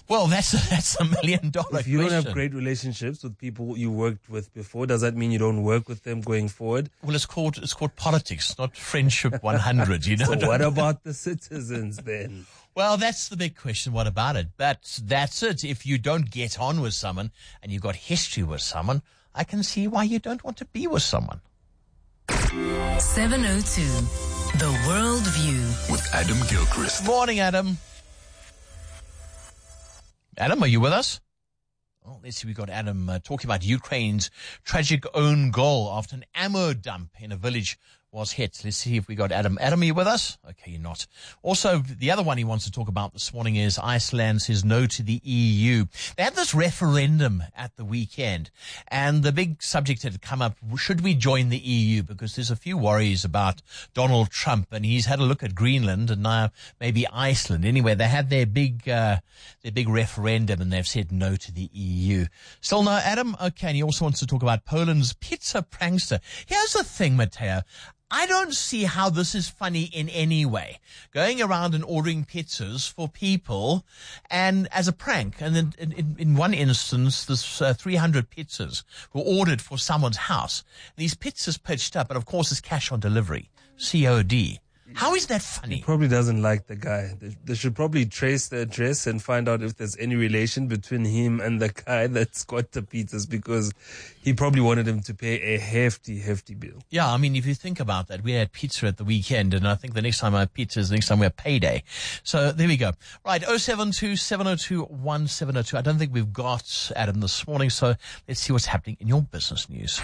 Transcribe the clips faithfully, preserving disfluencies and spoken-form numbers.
Well, that's a, that's a million dollar If you question. don't have great relationships with people you worked with before, does that mean you don't work with them going forward? Well, it's called it's called politics, not friendship one hundred. You know. So what about the citizens then? Well, that's the big question. What about it? But that's it. If you don't get on with someone and you've got history with someone, I can see why you don't want to be with someone. seven oh two, The World View with Adam Gilchrist. Morning, Adam. Adam, are you with us? Oh, let's see. We got Adam uh, talking about Ukraine's tragic own goal after an ammo dump in a village was hit. Let's see if we got Adam. Adam, are you with us? Okay, you're not. Also, the other one he wants to talk about this morning is Iceland says no to the E U. They had this referendum at the weekend, and the big subject had come up, should we join the E U? Because there's a few worries about Donald Trump, and he's had a look at Greenland and now maybe Iceland. Anyway, they had their big, uh, their big referendum, and they've said no to the E U. Still no, Adam? Okay, and he also wants to talk about Poland's pizza prankster. Here's the thing, Matteo. I don't see how this is funny in any way. Going around and ordering pizzas for people and as a prank. And then in, in, in one instance, this uh, three hundred pizzas were ordered for someone's house. These pizzas pitched up, and of course it's cash on delivery, C O D. How is that funny? He probably doesn't like the guy. They, they should probably trace the address and find out if there's any relation between him and the guy that's got the pizzas, because he probably wanted him to pay a hefty, hefty bill. Yeah, I mean, if you think about that, we had pizza at the weekend, and I think the next time I have pizza is the next time we have payday. So there we go. Right, oh seven two, seven oh two, one seven oh two. I don't think we've got Adam this morning, so let's see what's happening in your business news.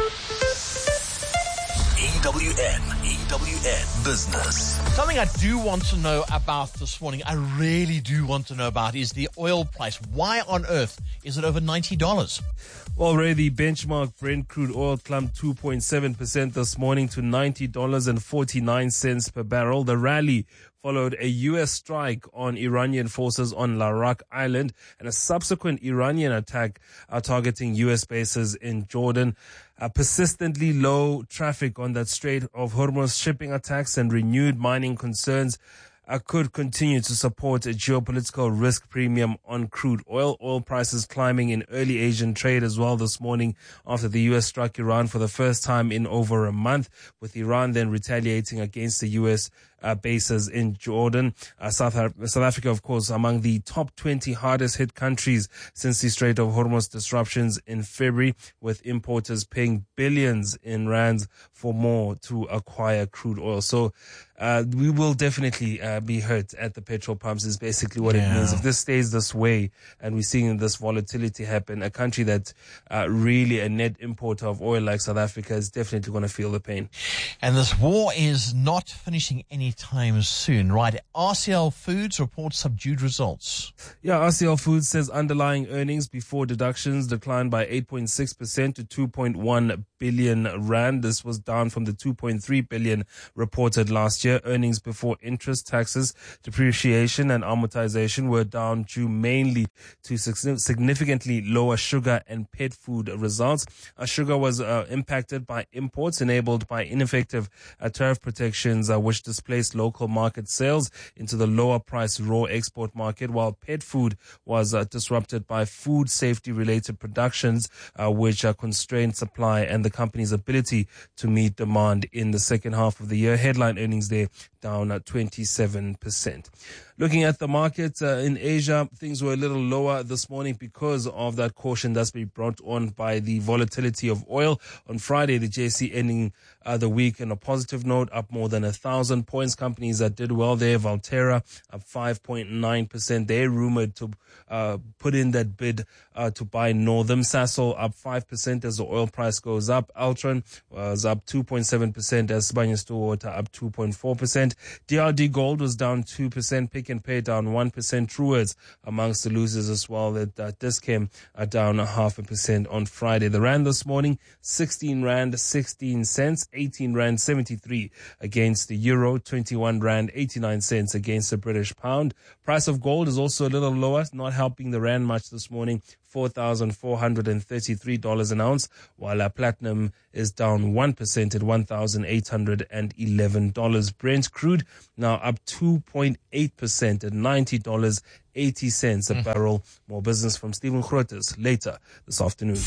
E W N, E W N Business. Something I do want to know about this morning, I really do want to know about, is the oil price. Why on earth is it over ninety dollars? Well, Ray, the benchmark Brent crude oil climbed two point seven percent this morning to ninety dollars and forty-nine cents per barrel. The rally followed a U S strike on Iranian forces on Larak Island and a subsequent Iranian attack uh, targeting U S bases in Jordan. Uh, persistently low traffic on that Strait of Hormuz, shipping attacks and renewed mining concerns uh, could continue to support a geopolitical risk premium on crude oil. Oil prices climbing in early Asian trade as well this morning after the U S struck Iran for the first time in over a month, with Iran then retaliating against the U S Uh, bases in Jordan. Uh, South, South Africa, of course, among the top twenty hardest hit countries since the Strait of Hormuz disruptions in February, with importers paying billions in rands for more to acquire crude oil. So uh, we will definitely uh, be hurt at the petrol pumps is basically what Yeah. it means. If this stays this way and we're seeing this volatility happen, a country that's uh, really a net importer of oil like South Africa is definitely going to feel the pain. And this war is not finishing anytime soon, right? R C L Foods reports subdued results. Yeah, R C L Foods says underlying earnings before deductions declined by eight point six percent to two point one billion rand. This was down from the two point three billion reported last year. Earnings before interest, taxes, depreciation and amortization were down due mainly to significantly lower sugar and pet food results. Uh, sugar was uh, impacted by imports enabled by ineffective uh, tariff protections, uh, which displaced local market sales into the lower price raw export market, while pet food was uh, disrupted by food safety related productions, uh, which uh, constrained supply and the company's ability to meet demand in the second half of the year. Headline earnings there down at twenty-seven percent. Looking at the market uh, in Asia, things were a little lower this morning because of that caution that's been brought on by the volatility of oil. On Friday, the J C ending uh, the week on a positive note, up more than a thousand points. Companies that did well there, Valterra up five point nine percent. They're rumored to uh, put in that bid uh, to buy Northam. Sasol up five percent as the oil price goes up. Altron was up two point seven percent as Sibanye-Stillwater up two point four percent. D R D Gold was down two percent. Pick and Pay down one percent. Truworths amongst the losers as well. That uh, Dis-Chem are down a half a percent on Friday. The rand this morning, sixteen rand sixteen cents, eighteen rand seventy-three against the euro, twenty-one rand eighty-nine cents against the British pound. Price of gold is also a little lower, not helping the rand much this morning. four thousand four hundred thirty-three dollars an ounce, while uh, platinum is down one percent at one thousand eight hundred eleven dollars. Brent crude now up two point eight percent at ninety dollars and eighty cents a mm. barrel. More business from Stephen Grootes later this afternoon.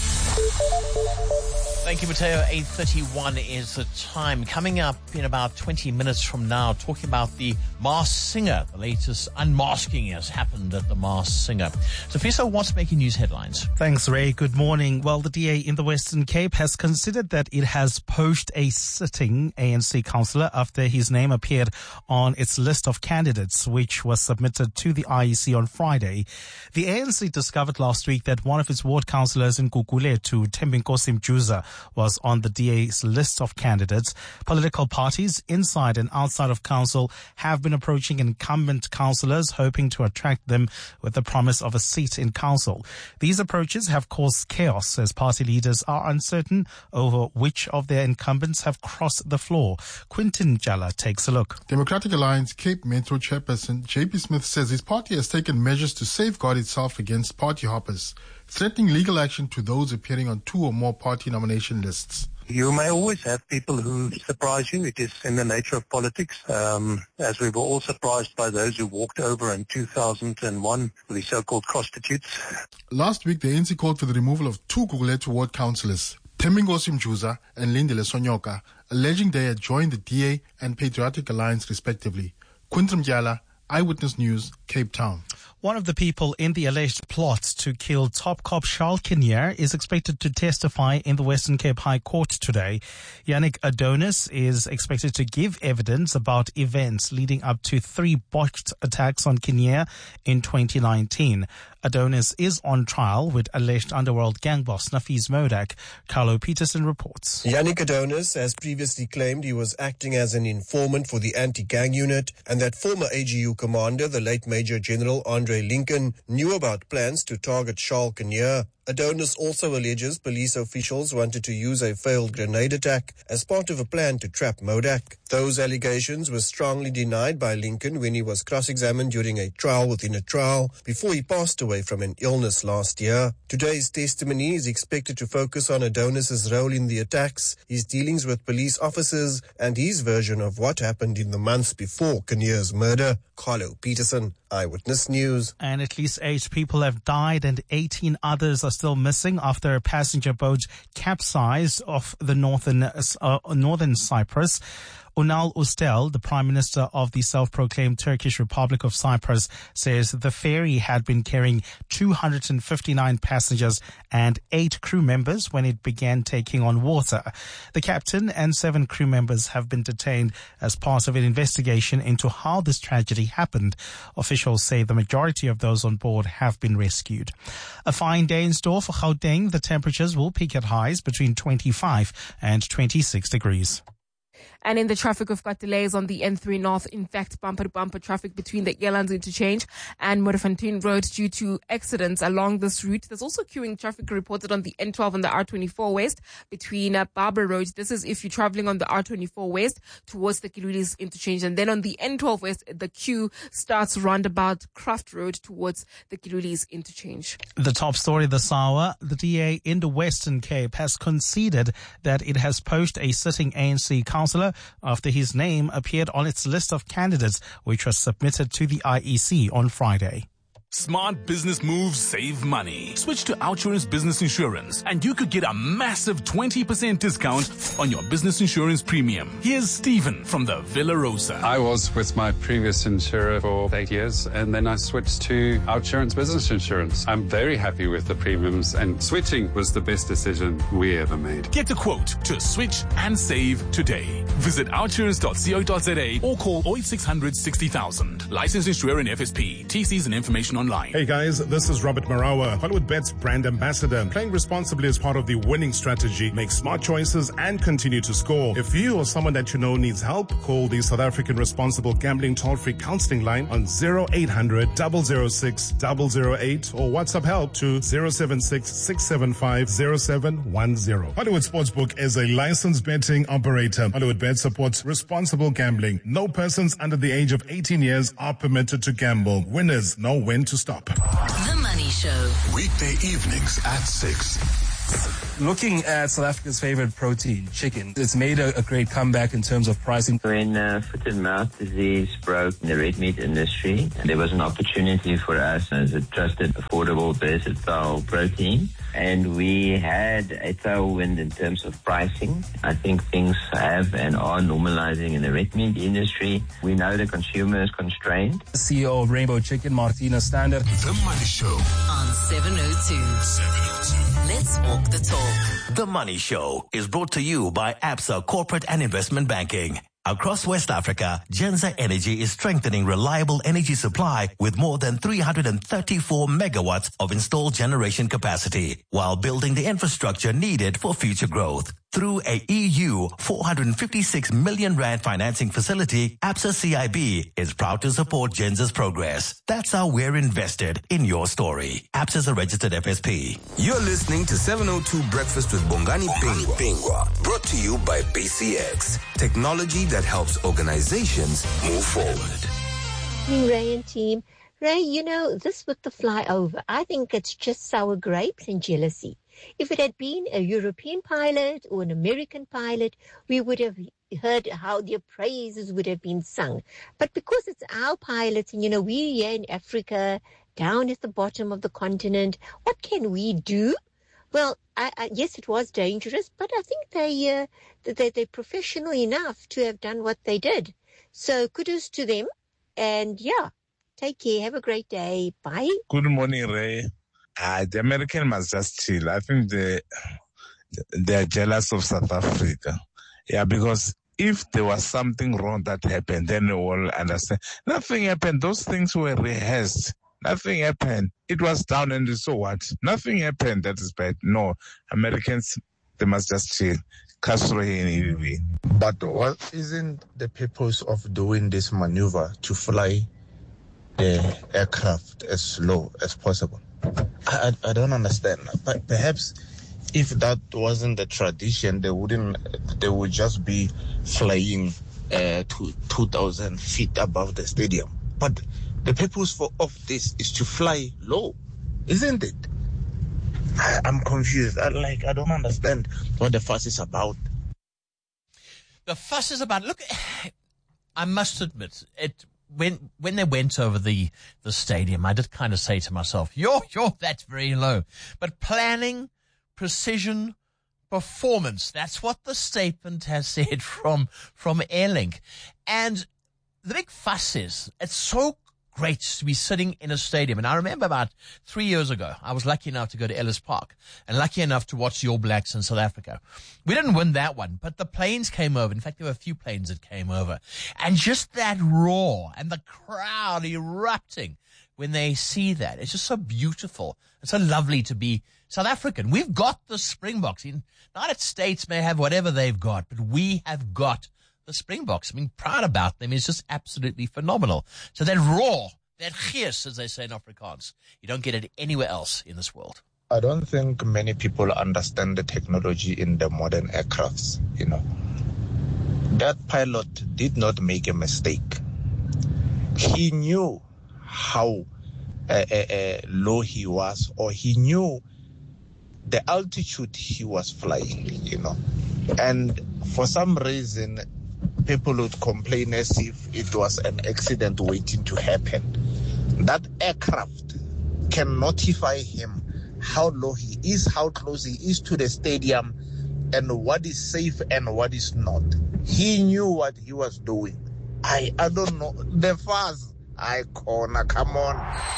Thank you, Mateo. eight thirty-one is the time. Coming up in about twenty minutes from now, talking about the Masked Singer. The latest unmasking has happened at the Masked Singer. So, Fiso, what's making news headlines? Thanks, Ray. Good morning. Well, the D A in the Western Cape has considered that it has poached a sitting A N C councillor after his name appeared on its list of candidates, which was submitted to the I E C on Friday. The A N C discovered last week that one of its ward councillors in Gugulethu, Thembinkosi Mjuza, was on the D A's list of candidates. Political parties inside and outside of council have been approaching incumbent councillors, hoping to attract them with the promise of a seat in council. These approaches have caused chaos as party leaders are uncertain over which of their incumbents have crossed the floor. Quinton Jala takes a look. Democratic Alliance Cape Metro chairperson J P Smith says his party has taken measures to safeguard itself against party hoppers, threatening legal action to those appearing on two or more party nomination lists. You may always have people who surprise you. It is in the nature of politics, um, as we were all surprised by those who walked over in two thousand one, the so-called prostitutes. Last week, the A N C called for the removal of two Gugulethu ward councillors, Thembinkosi Mjuza and Lindile Sonyoka, alleging they had joined the D A and Patriotic Alliance respectively. Quintum Jala, Eyewitness News, Cape Town. One of the people in the alleged plot to kill top cop Charles Kinnear is expected to testify in the Western Cape High Court today. Yannick Adonis is expected to give evidence about events leading up to three botched attacks on Kinnear in twenty nineteen. Adonis is on trial with alleged underworld gang boss Nafis Modak. Carlo Peterson reports. Yannick Adonis has previously claimed he was acting as an informant for the anti-gang unit and that former A G U commander, the late Major General Andre Lincoln, knew about plans to target Charles Kinnear. Adonis also alleges police officials wanted to use a failed grenade attack as part of a plan to trap Modak. Those allegations were strongly denied by Lincoln when he was cross-examined during a trial within a trial before he passed away from an illness last year. Today's testimony is expected to focus on Adonis's role in the attacks, his dealings with police officers, and his version of what happened in the months before Kinnear's murder. Carlo Peterson, Eyewitness News. And at least eight people have died and eighteen others are still missing after a passenger boat capsized off the northern uh, northern Cyprus. Unal Ustel, the Prime Minister of the self-proclaimed Turkish Republic of Cyprus, says the ferry had been carrying two hundred fifty-nine passengers and eight crew members when it began taking on water. The captain and seven crew members have been detained as part of an investigation into how this tragedy happened. Officials say the majority of those on board have been rescued. A fine day in store for Gauteng. The temperatures will peak at highs between twenty-five and twenty-six degrees. And in the traffic, we've got delays on the N three North. In fact, bumper-to-bumper traffic between the Elands Interchange and Modderfontein Road due to accidents along this route. There's also queuing traffic reported on the N twelve and the R twenty-four West between uh, Barbara Road. This is if you're traveling on the R twenty-four West towards the Kilulis Interchange. And then on the N twelve West, the queue starts roundabout Craft Road towards the Kilulis Interchange. The top story this hour, the D A in the Western Cape has conceded that it has poached a sitting A N C councillor after his name appeared on its list of candidates, which was submitted to the I E C on Friday. Smart business moves save money. Switch to Outsurance Business Insurance and you could get a massive twenty percent discount on your business insurance premium. Here's Stephen from the Villa Rosa. I was with my previous insurer for eight years and then I switched to Outsurance Business Insurance. I'm very happy with the premiums and switching was the best decision we ever made. Get a quote to switch and save today. Visit outsurance dot co dot za or call oh eight six hundred sixty thousand. Licensed insurer in F S P. T Cs and information online. Hey guys, this is Robert Marawa, Hollywoodbets brand ambassador. Playing responsibly is part of the winning strategy. Make smart choices and continue to score. If you or someone that you know needs help, call the South African Responsible Gambling Toll-Free Counseling Line on zero eight hundred, zero zero six, zero zero eight or WhatsApp help to zero seven six, six seven five, zero seven one zero. Hollywood Sportsbook is a licensed betting operator. Hollywoodbets supports responsible gambling. No persons under the age of eighteen years are permitted to gamble. Winners know when to to stop. The Money Show. Weekday evenings at six. Looking at South Africa's favorite protein, chicken, it's made a, a great comeback in terms of pricing. When uh, foot and mouth disease broke in the red meat industry, there was an opportunity for us as a trusted, affordable, versatile protein. And we had a tailwind in terms of pricing. I think things have and are normalizing in the red meat industry. We know the consumer is constrained. C E O of Rainbow Chicken, Martina Standard. The Money Show on seven oh two. seven oh two. Let's walk the talk. The Money Show is brought to you by Absa Corporate and Investment Banking. Across West Africa, Genza Energy is strengthening reliable energy supply with more than three hundred thirty-four megawatts of installed generation capacity, while building the infrastructure needed for future growth. Through a E U four hundred fifty-six million rand financing facility, Absa C I B is proud to support Genza's progress. That's how we're invested in your story. Absa is a registered F S P. You're listening to seven oh two Breakfast with Bongani Pingwa. Pingwa. Brought to you by B C X. Technology that helps organizations move forward. Morning, Ray and team. Ray, you know, this with the flyover, I think it's just sour grapes and jealousy. If it had been a European pilot or an American pilot, we would have heard how their praises would have been sung. But because it's our pilots, and, you know, we're here in Africa, down at the bottom of the continent, what can we do? Well, I, I, yes, it was dangerous, but I think they, uh, they, they're professional enough to have done what they did. So kudos to them. And, yeah, take care. Have a great day. Bye. Good morning, Ray. Uh, the American must just chill. I think they, they are jealous of South Africa. Yeah, because if there was something wrong that happened, then we all understand. Nothing happened. Those things were rehearsed. Nothing happened. It was down and so what? Nothing happened. That is bad. No, Americans, they must just chill. Castro here. But what isn't the purpose of doing this maneuver to fly the aircraft as slow as possible? I, I don't understand. But perhaps if that wasn't the tradition, they wouldn't. They would just be flying uh, to two thousand feet above the stadium. But the purpose for of this is to fly low, isn't it? I, I'm confused. I, like I don't understand what the fuss is about. The fuss is about. Look, I must admit it. When when they went over the, the stadium, I did kind of say to myself, yo, yo, that's very low. But planning, precision, performance, that's what the statement has said from, from Airlink. And the big fuss is, it's so great to be sitting in a stadium. And I remember about three years ago, I was lucky enough to go to Ellis Park and lucky enough to watch the All Blacks in South Africa. We didn't win that one, but the planes came over. In fact, there were a few planes that came over. And just that roar and the crowd erupting when they see that, it's just so beautiful. It's so lovely to be South African. We've got the Springboks. The United States may have whatever they've got, but we have got the Springboks. I mean, proud about them is just absolutely phenomenal. So that roar, that gees, as they say in Afrikaans, you don't get it anywhere else in this world. I don't think many people understand the technology in the modern aircrafts, you know. That pilot did not make a mistake. He knew how uh, uh, uh, low he was, or he knew the altitude he was flying, you know. And for some reason, people would complain as if it was an accident waiting to happen. That aircraft can notify him how low he is, how close he is to the stadium, and what is safe and what is not. He knew what he was doing. I I don't know. The fuzz, I corner, come on.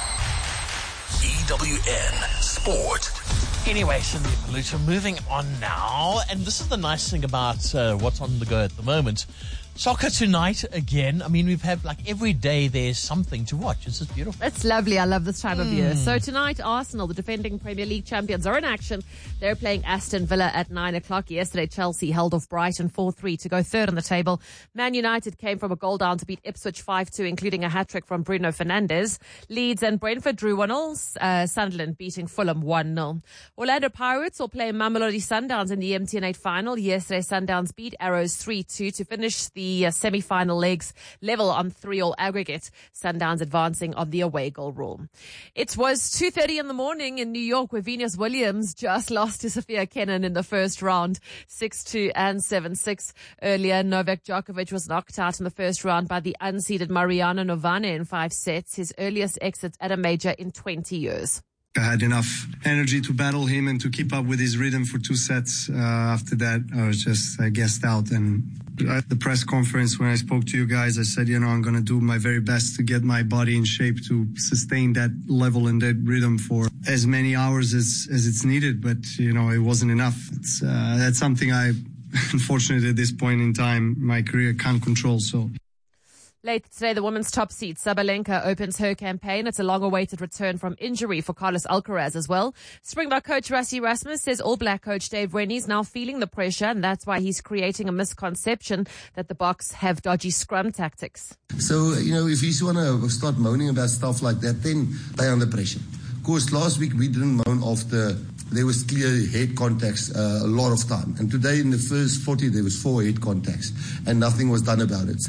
E W N Sport. Anyway, Cindy Maluta, moving on now. And this is the nice thing about uh, what's on the go at the moment. Soccer tonight again. I mean, we've had like every day there's something to watch. It's just beautiful. It's lovely. I love this time mm. of year. Mm. So tonight, Arsenal, the defending Premier League champions, are in action. They're playing Aston Villa at nine o'clock. Yesterday, Chelsea held off Brighton four three to go third on the table. Man United came from a goal down to beat Ipswich five two, including a hat-trick from Bruno Fernandes. Leeds and Brentford drew one all. Uh, Sunderland beating Fulham one nil. Orlando Pirates will play Mamelodi Sundowns in the M T N eight final. Yesterday, Sundowns beat Arrows three two to finish the the uh, semi-final legs level on three-all aggregate. Sundowns advancing on the away goal rule. It was two thirty in the morning in New York where Venus Williams just lost to Sophia Kenin in the first round, six two and seven six. Earlier, Novak Djokovic was knocked out in the first round by the unseeded Mariano Novane in five sets, his earliest exit at a major in twenty years. I had enough energy to battle him and to keep up with his rhythm for two sets. Uh, after that, I was just uh, gassed out. And at the press conference, when I spoke to you guys, I said, you know, I'm going to do my very best to get my body in shape to sustain that level and that rhythm for as many hours as, as it's needed. But, you know, it wasn't enough. It's, uh, that's something I, unfortunately, at this point in time, my career can't control. So. Later today, the women's top seed, Sabalenka, opens her campaign. It's a long-awaited return from injury for Carlos Alcaraz as well. Springbok coach Rassie Erasmus says All Black coach Dave Rennie is now feeling the pressure, and that's why he's creating a misconception that the Boks have dodgy scrum tactics. So, you know, if you want to start moaning about stuff like that, then they're under pressure. Of course, last week we didn't moan after there was clear head contacts uh, a lot of time. And today in the first forty, there was four head contacts, and nothing was done about it.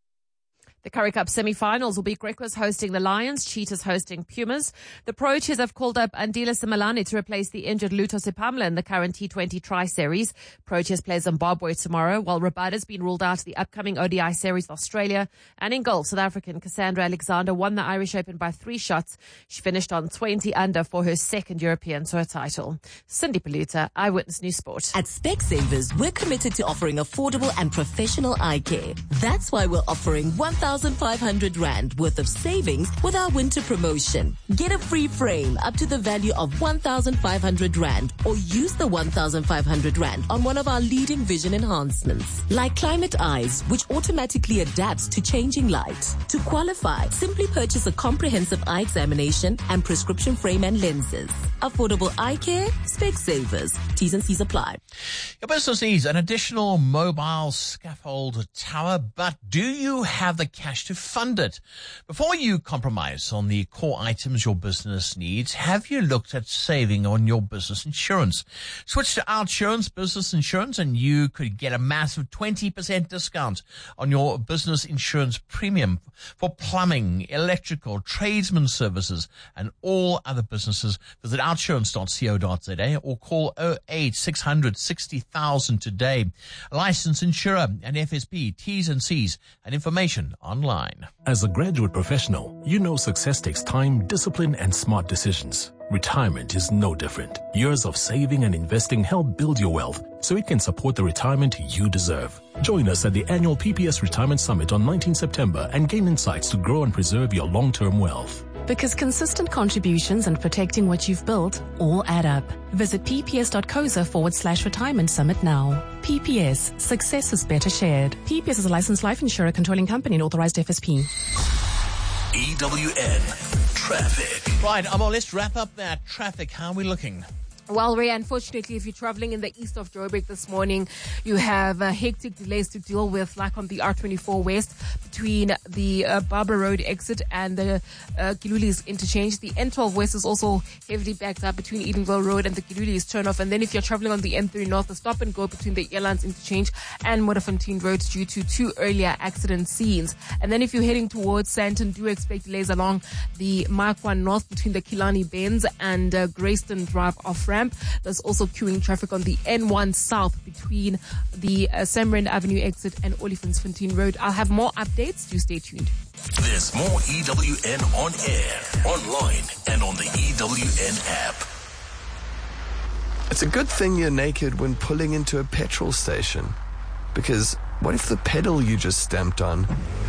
The Currie Cup semi-finals will be Griquas hosting the Lions, Cheetahs hosting Pumas. The Proteas have called up Andile Simelane to replace the injured Luto Sipamla in the current T twenty Tri-Series. Proteas play Zimbabwe tomorrow, while Rabada's been ruled out of the upcoming O D I Series with Australia. And in golf, South African Cassandra Alexander won the Irish Open by three shots. She finished on twenty under for her second European Tour title. Cindy Paluta, Eyewitness News Sport. At Specsavers, we're committed to offering affordable and professional eye care. That's why we're offering one thousand five hundred rand worth of savings with our winter promotion. Get a free frame up to the value of one thousand five hundred rand, or use the one thousand five hundred rand on one of our leading vision enhancements, like Climate Eyes, which automatically adapts to changing light. To qualify, simply purchase a comprehensive eye examination and prescription frame and lenses. Affordable eye care, Specsavers. T's and C's apply. Your business needs an additional mobile scaffold tower, but do you have the cash to fund it? Before you compromise on the core items your business needs, have you looked at saving on your business insurance? Switch to OUTsurance Business Insurance and you could get a massive twenty percent discount on your business insurance premium for plumbing, electrical, tradesman services and all other businesses. Visit outsurance dot co dot za or call oh eight six hundred sixty thousand today. A licensed insurer and F S P, T's and C's and information online. As a graduate professional, you know success takes time, discipline, and smart decisions. Retirement is no different. Years of saving and investing help build your wealth so it can support the retirement you deserve. Join us at the annual P P S Retirement Summit on nineteenth September and gain insights to grow and preserve your long-term wealth. Because consistent contributions and protecting what you've built all add up. Visit pps.coza forward slash retirement summit now. P P S, success is better shared. P P S is a licensed life insurer controlling company and authorized F S P. E W N Traffic. Right, Amo, let's wrap up that traffic. How are we looking? Well, Ray, unfortunately, if you're traveling in the east of Joburg this morning, you have uh, hectic delays to deal with, like on the R twenty-four West between the uh, Barbara Road exit and the uh, Giluli's interchange. The N twelve West is also heavily backed up between Edenville Road and the Giluli's turnoff. And then if you're traveling on the N three North, the stop and go between the Airlines interchange and Modderfontein Road due to two earlier accident scenes. And then if you're heading towards Sandton, do expect delays along the Marquand North between the Killarney Bends and uh, Greyston Drive off-ramp. There's also queuing traffic on the N one South between the uh, Samrand Avenue exit and Olifantsfontein Road. I'll have more updates. Do stay tuned. There's more E W N on air, online, and on the E W N app. It's a good thing you're naked when pulling into a petrol station. Because what if the pedal you just stamped on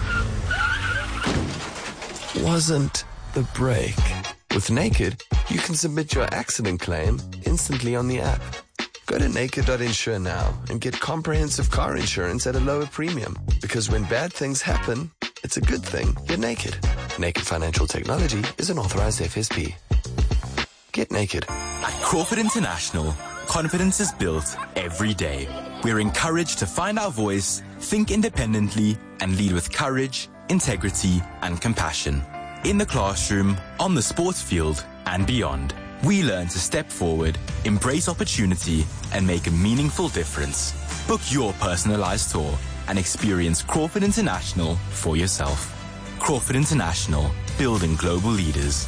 wasn't the brake? With Naked, you can submit your accident claim instantly on the app. Go to naked dot insure now and get comprehensive car insurance at a lower premium. Because when bad things happen, it's a good thing you're naked. Naked Financial Technology is an authorized F S P. Get naked. At Crawford International, confidence is built every day. We're encouraged to find our voice, think independently, and lead with courage, integrity, and compassion. In the classroom, on the sports field, and beyond, we learn to step forward, embrace opportunity, and make a meaningful difference. Book your personalized tour and experience Crawford International for yourself. Crawford International, building global leaders.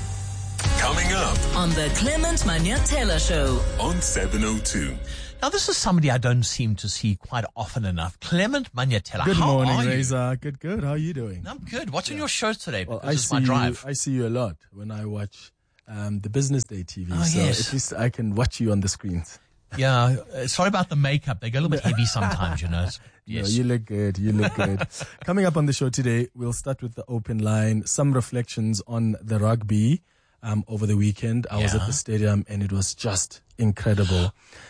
Coming up on the Clement Manyatela Show on seven oh two. Now, this is somebody I don't seem to see quite often enough. Clement Manyatela. Good How morning, are you? Reza. Good, good. How are you doing? I'm good. What's on your show today? Well, Because I it's see my drive. You, I see you a lot when I watch um, the Business Day T V. Oh, so yes. at least I can watch you on the screens. Yeah, uh, sorry about the makeup. They get a little bit heavy sometimes, you know. Yes. No, you look good. You look good. Coming up on the show today, we'll start with the open line. Some reflections on the rugby um, over the weekend. I was Yeah. at the stadium and it was just incredible.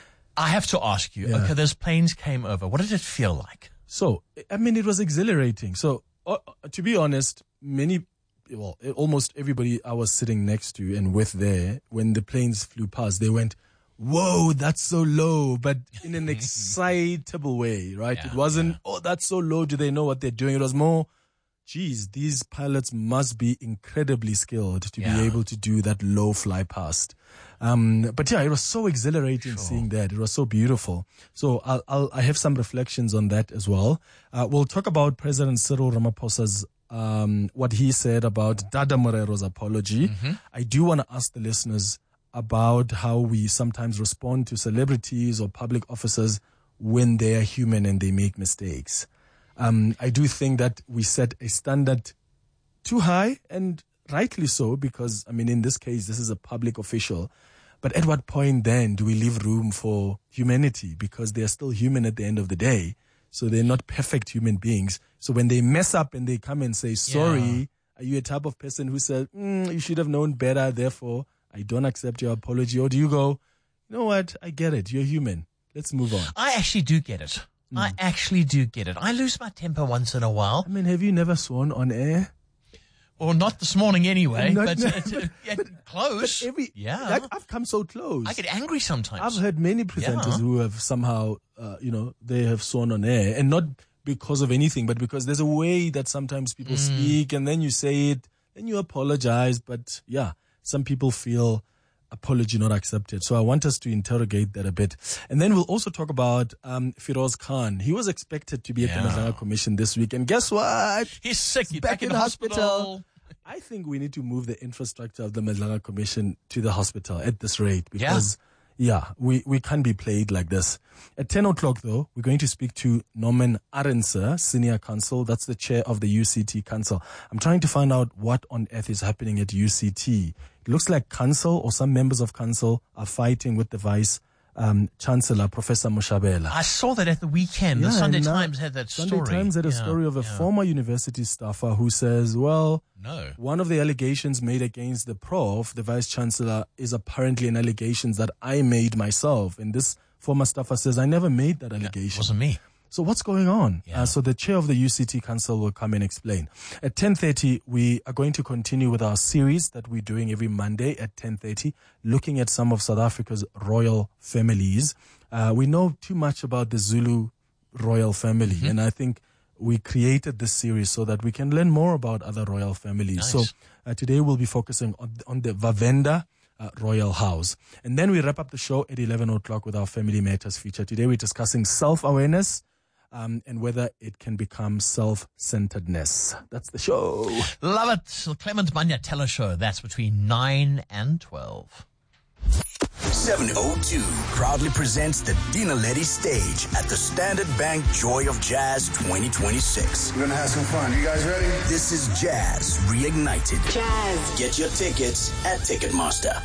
I have to ask you, Yeah. okay, those planes came over. What did it feel like? So, I mean, it was exhilarating. So, uh, to be honest, many, well, almost everybody I was sitting next to and with there, when the planes flew past, they went, whoa, that's so low, but in an excitable way, right? Yeah, it wasn't, oh, that's so low. Do they know what they're doing? It was more, geez, these pilots must be incredibly skilled to Yeah. be able to do that low fly past. Um, but yeah, it was so exhilarating seeing that. It was so beautiful. So I'll, I'll, I have some reflections on that as well. Uh, we'll talk about President Cyril Ramaphosa's, um, what he said about Dada Morero's apology. Mm-hmm. I do want to ask the listeners about how we sometimes respond to celebrities or public officers when they are human and they make mistakes. Um, I do think that we set a standard too high, and rightly so, because, I mean, in this case, this is a public official. But at what point then do we leave room for humanity? Because they are still human at the end of the day. So they're not perfect human beings. So when they mess up and they come and say, sorry, Yeah. are you a type of person who says, mm, you should have known better, therefore I don't accept your apology? Or do you go, you know what, I get it, you're human, let's move on? I actually do get it. I actually do get it. I lose my temper once in a while. I mean, have you never sworn on air? Or not this morning anyway, Not- but no. uh, uh, yeah, close. But every, yeah. like, I've come so close. I get angry sometimes. I've heard many presenters Yeah. who have somehow, uh, you know, they have sworn on air, and not because of anything, but because there's a way that sometimes people Mm. speak, and then you say it, then you apologize. But yeah, some people feel apology not accepted. So I want us to interrogate that a bit. And then we'll also talk about um, Firoz Khan. He was expected to be at Yeah. the Madlanga Commission this week, and guess what? He's sick. He's back, back in, in hospital. hospital. I think we need to move the infrastructure of the Madlanga Commission to the hospital at this rate, because yeah, we, we can't be played like this. At ten o'clock though, we're going to speak to Norman Arendse, Senior Counsel. That's the chair of the U C T Council. I'm trying to find out what on earth is happening at U C T. It looks like Council or some members of Council are fighting with the Vice um, Chancellor, Professor Moshabela. I saw that at the weekend. the Yeah, Sunday now- Times had that Sunday story. Times had a Yeah, story of a yeah. former university staffer who says, well, No. one of the allegations made against the prof, the vice chancellor, is apparently an allegation that I made myself. And this former staffer says, I never made that allegation. wasn't me. So what's going on? Uh, so the chair of the U C T Council will come and explain. At ten thirty, we are going to continue with our series that we're doing every Monday at ten thirty, looking at some of South Africa's royal families. Uh, we know too much about the Zulu royal family, Mm-hmm. and I think we created this series so that we can learn more about other royal families. Nice. So uh, today we'll be focusing on, on the Vavenda uh, Royal House. And then we wrap up the show at eleven o'clock with our Family Matters feature. Today we're discussing self-awareness um, and whether it can become self-centeredness. That's the show. Love it. The Clement Manyatela Show. That's between nine and twelve. seven oh two proudly presents the Dina Letty stage at the Standard Bank Joy of Jazz twenty twenty-six. We're gonna have some fun. You guys ready? This is Jazz Reignited. Jazz. Get your tickets at Ticketmaster.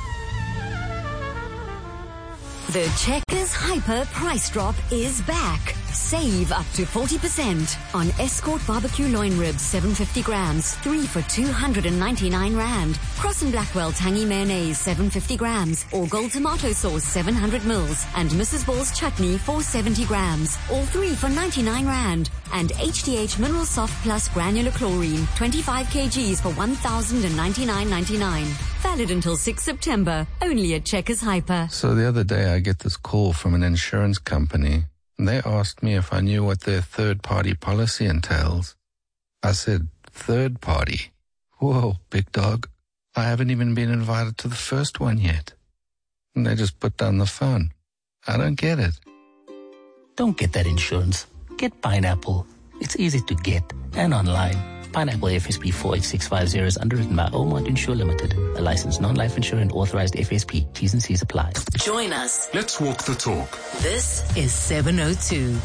The Checkers Hyper price drop is back. Save up to forty percent on Escort Barbecue Loin Ribs, seven hundred fifty grams, three for two hundred ninety-nine rand. Cross and Blackwell Tangy Mayonnaise, seven hundred fifty grams. Or Gold Tomato Sauce, seven hundred mils. And Missus Ball's Chutney, four hundred seventy grams. All three for ninety-nine rand. And H D H Mineral Soft Plus Granular Chlorine, twenty-five kilograms for one thousand ninety-nine ninety-nine. Valid until sixth September. Only at Checkers Hyper. So the other day I get this call from an insurance company, and they asked me if I knew what their third-party policy entails. I said, third party? Whoa, big dog. I haven't even been invited to the first one yet. And they just put down the phone. I don't get it. Don't get that insurance. get Pineapple. It's easy to get and online. Pineapple F S P four eight six five zero is underwritten by Omont Insure Limited, a licensed non-life insurer and authorized F S P. T's and C's apply. Join us. Let's walk the talk. This is seven oh two.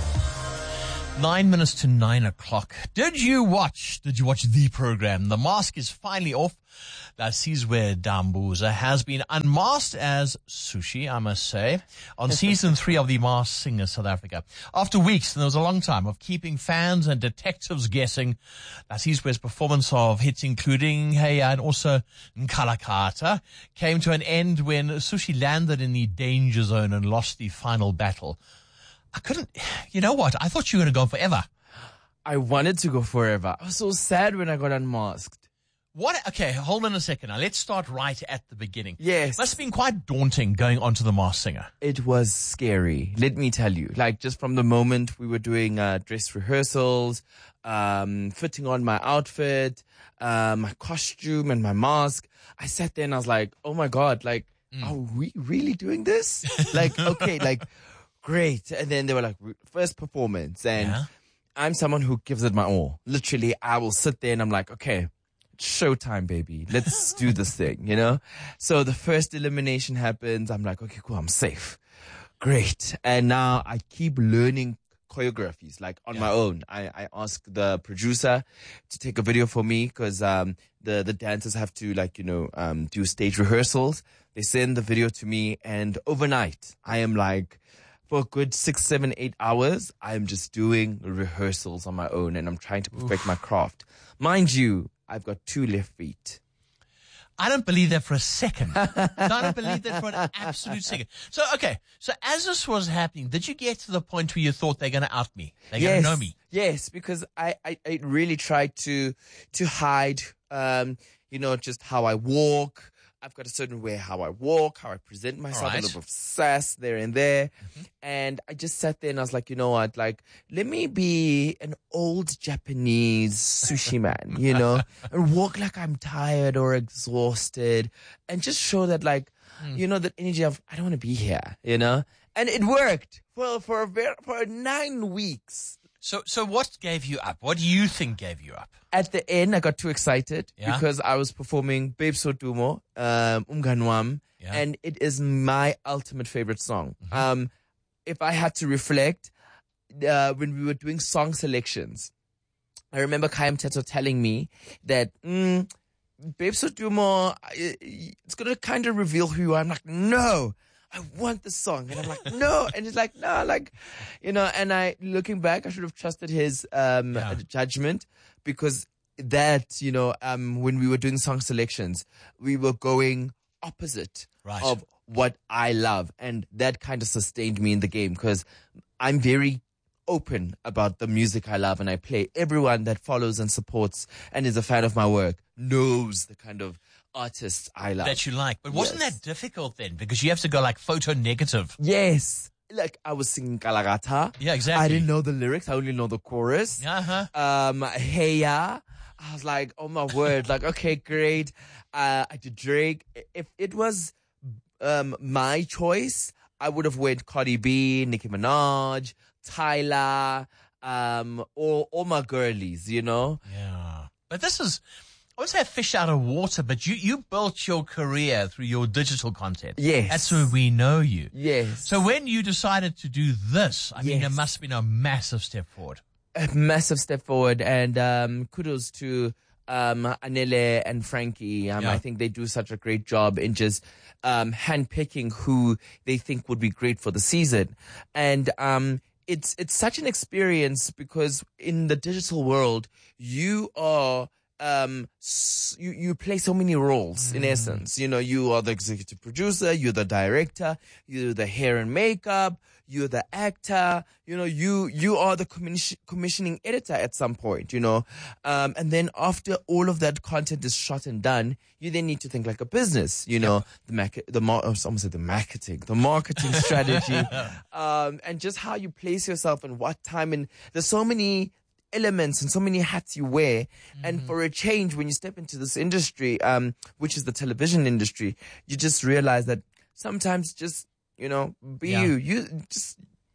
Nine minutes to nine o'clock. Did you watch, did you watch the program? The mask is finally off. Sizwe Dambuza has been unmasked as Sushi, I must say, on season three of The Masked Singer South Africa. After weeks, and there was a long time, of keeping fans and detectives guessing, Sizwe's performance of hits including Hey and also Nkalakata came to an end when Sushi landed in the danger zone and lost the final battle. I couldn't, you know what? I thought you were going to go forever. I wanted to go forever. I was so sad when I got unmasked. What? Okay, hold on a second. Now, let's start right at the beginning. Yes. Must have been quite daunting going onto The Masked Singer. It was scary. Let me tell you. Like, just from the moment we were doing uh, dress rehearsals, um, fitting on my outfit, uh, my costume and my mask, I sat there and I was like, oh my God, like, mm. are we really doing this? Like, okay, like, great. And then they were like, first performance. And yeah. I'm someone who gives it my all. Literally, I will sit there and I'm like, okay, showtime, baby. Let's do this thing, you know? So the first elimination happens. I'm like, okay, cool. I'm safe. Great. And now I keep learning choreographies, like on yeah. my own. I, I ask the producer to take a video for me because um, the, the dancers have to, like, you know, um, do stage rehearsals. They send the video to me, and overnight, I am like, for a good six, seven, eight hours, I'm just doing rehearsals on my own, and I'm trying to perfect Oof. my craft. Mind you, I've got two left feet. I don't believe that for a second. I don't believe that for an absolute second. So, okay. So as this was happening, did you get to the point where you thought they're going to out me? They're yes. going to know me? Yes, because I, I, I really tried to, to hide, um, you know, just how I walk. I've got a certain way how I walk, how I present myself, right. a little bit of sass there and there. Mm-hmm. And I just sat there and I was like, you know what, like, let me be an old Japanese sushi man, you know, and walk like I'm tired or exhausted and just show that, like, mm. you know, that energy of, I don't want to be here, you know. And it worked for, for, a very, for nine weeks. So, so what gave you up? What do you think gave you up? At the end, I got too excited yeah. because I was performing Babe Sotumo, um, Umganwam, yeah. and it is my ultimate favorite song. Mm-hmm. Um, if I had to reflect, uh, when we were doing song selections, I remember Kayam Teto telling me that, mm, Babe Sotumo, it's going to kind of reveal who you are. I'm like, no. I want the song. And I'm like, no. And he's like, no, like, you know, and I, looking back, I should have trusted his, um, yeah. judgment because that, you know, um, when we were doing song selections, we were going opposite right. of what I love. And that kind of sustained me in the game because I'm very open about the music I love and I play. Everyone that follows and supports and is a fan of my work knows the kind of artists I love. That you like. But wasn't yes. that difficult then? Because you have to go like photo negative. Yes. Like I was singing Kalagata. Yeah, exactly. I didn't know the lyrics. I only know the chorus. Uh-huh. Um, Heya. I was like, oh my word. Like, okay, great. Uh, I did Drake. If it was um my choice, I would have went Cardi B, Nicki Minaj, Tyler, um, all, all my girlies, you know? Yeah. But this is, I would say a fish out of water, but you, you built your career through your digital content. Yes. That's where we know you. Yes. So when you decided to do this, I mean, Yes. it must have been a massive step forward. A massive step forward, and um, kudos to um, Anele and Frankie. Um, Yeah. I think they do such a great job in just um, handpicking who they think would be great for the season. And um, it's it's such an experience because in the digital world, you are um, s- you you play so many roles. In essence, you know, you are the executive producer, you're the director, you're the hair and makeup. You're the actor, you know, you, you are the commission, commissioning editor at some point, you know. Um, and then after all of that content is shot and done, you then need to think like a business, you know, the market, the mar- I almost said the marketing, the marketing strategy, um, and just how you place yourself and what time. And there's so many elements and so many hats you wear. Mm-hmm. And for a change, when you step into this industry, um, which is the television industry, you just realize that sometimes just, you know, be Yeah. you. You just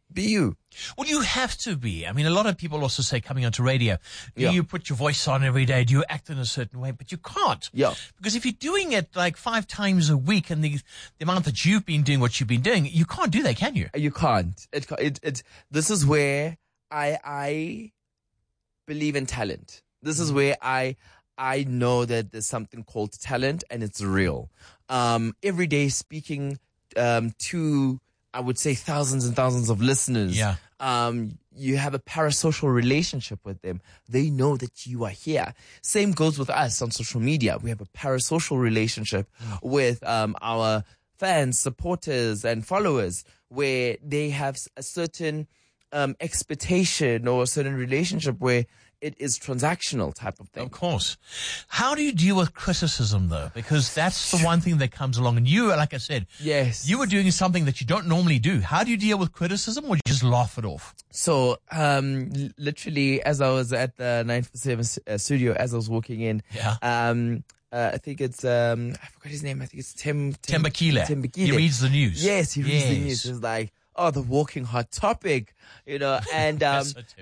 Be you. Well, you have to be. I mean, a lot of people also say coming onto radio, do Yeah. you put your voice on every day? Do you act in a certain way? But you can't. Yeah. Because if you're doing it like five times a week and the, the amount that you've been doing what you've been doing, you can't do that, can you? You can't. It, ca- it, it, this is where I, I believe in talent. This is where I, I know that there's something called talent and it's real. Um, every day speaking, um, to, I would say thousands and thousands of listeners. Yeah. Um, you have a parasocial relationship with them. They know that you are here. Same goes with us on social media. We have a parasocial relationship with, um, our fans, supporters, and followers, where they have a certain um, expectation or a certain relationship where it is transactional type of thing. Of course. How do you deal with criticism, though? Because that's the one thing that comes along. And you, like I said, yes, you were doing something that you don't normally do. How do you deal with criticism, or do you just laugh it off? So, um, l- literally, as I was at the nine four seven uh, studio, as I was walking in, Yeah. um, uh, I think it's, um, I forgot his name. I think it's Tim, Tim Tembakile. Tim Bakile. He reads the news. Yes, he reads the Yes. news. It's like, oh, the walking hot topic, you know, and, um,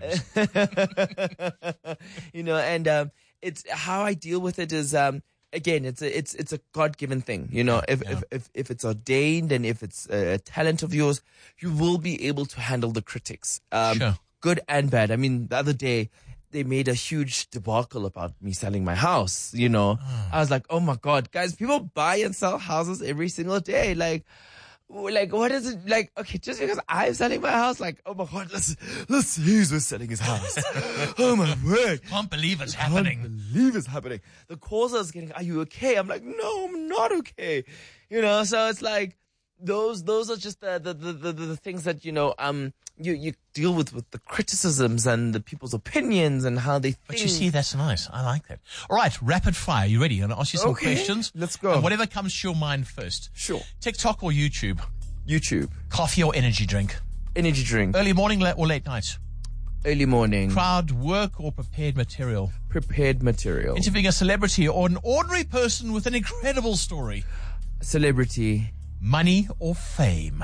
you know, and, um, it's how I deal with it is, um, again, it's a, it's, it's a God-given thing, you know, if, if, if, if it's ordained and if it's a talent of yours, you will be able to handle the critics, um, Sure. good and bad. I mean, the other day, they made a huge debacle about me selling my house, you know. I was like, oh my God, guys, people buy and sell houses every single day. Like, like, what is it? Like, okay, just because I'm selling my house, like, oh my God, let's, let's see who's selling his house. Oh my word. Can't believe it's happening. Can't believe it's happening. The caller is getting, are you okay? I'm like, no, I'm not okay. You know, so it's like, those, those are just the, the, the, the, the things that, you know, um, you, you deal with, with the criticisms and the people's opinions and how they think. But you see, that's nice. I like that. All right, rapid fire. You ready? I'm going to ask you some Okay, questions. let's go. And whatever comes to your mind first. Sure. TikTok or YouTube? YouTube. Coffee or energy drink? Energy drink. Early morning la- or late night? Early morning. Crowd work or prepared material? Prepared material. Interviewing a celebrity or an ordinary person with an incredible story? Celebrity. Money or fame?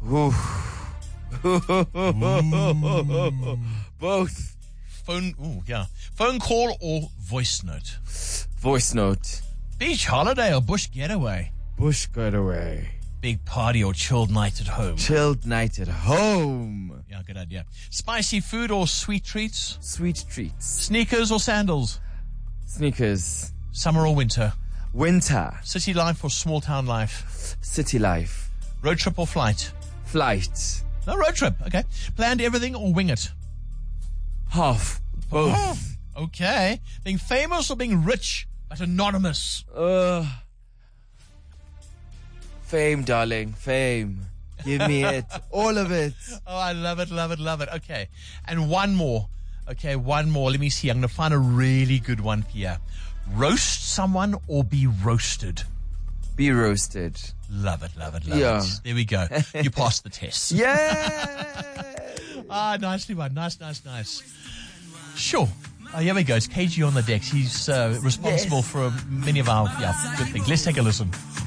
Both. Phone, ooh, yeah. Phone call or voice note? Voice note. Beach holiday or bush getaway? Bush getaway. Big party or chilled night at home? Chilled night at home. Yeah, good idea. Spicy food or sweet treats? Sweet treats. Sneakers or sandals? Sneakers. Summer or winter? Winter. City life or small town life? City life. Road trip or flight? Flight. No, road trip. Okay. Planned everything or wing it? Half. Both. Oh, okay. Being famous or being rich but anonymous? Uh, fame, darling. Fame. Give me it. All of it. Oh, I love it, love it, love it. Okay. And one more. Okay, one more. Let me see. I'm going to find a really good one here. Roast someone or be roasted? Be roasted. Love it, love it, love Yeah. it. There we go. You passed the test. Yeah. Ah, nicely one. Nice, nice, nice. Sure. Oh, here we go. It's K G on the decks. He's uh, responsible Yes. for many of our yeah, good things. Let's take a listen.